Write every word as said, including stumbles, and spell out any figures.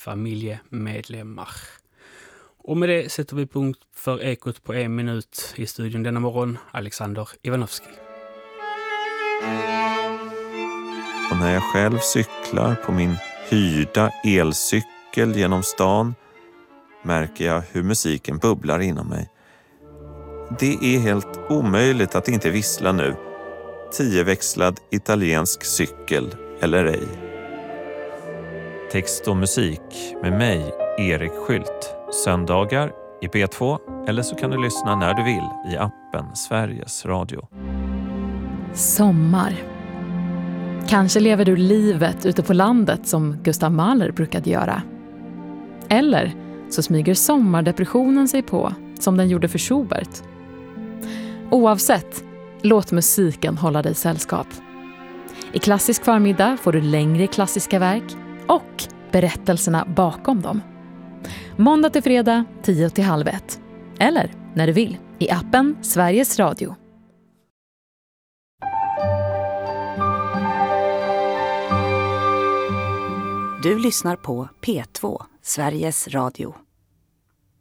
familjemedlemmar. Och med det sätter vi punkt för Ekot på en minut. I studion denna morgon, Alexander Ivanovski. Och när jag själv cyklar på min hyrda elcykel genom stan märker jag hur musiken bubblar inom mig. Det är helt omöjligt att inte vissla nu. Tioväxlad italiensk cykel eller ej. Text och musik med mig, Erik Skylt. Söndagar i P två eller så kan du lyssna när du vill i appen Sveriges Radio. Sommar. Kanske lever du livet ute på landet som Gustav Mahler brukade göra. Eller så smyger sommardepressionen sig på som den gjorde för Schubert. Oavsett, låt musiken hålla dig sällskap. I Klassisk förmiddag får du längre klassiska verk och berättelserna bakom dem. Måndag till fredag, tio till halv ett. Eller när du vill, i appen Sveriges Radio. Du lyssnar på P två, Sveriges Radio.